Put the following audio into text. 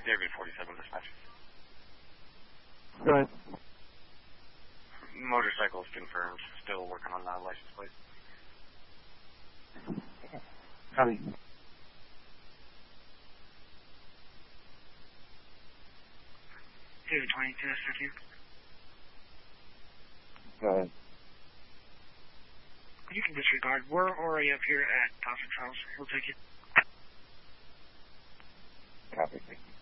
David 47 dispatch. Go ahead. Motorcycle is confirmed. Still working on that license plate. Copy. David 22, thank you. Go ahead. You can disregard. We're already up here at Dawson Charles. We'll take it. Copy. Thank you.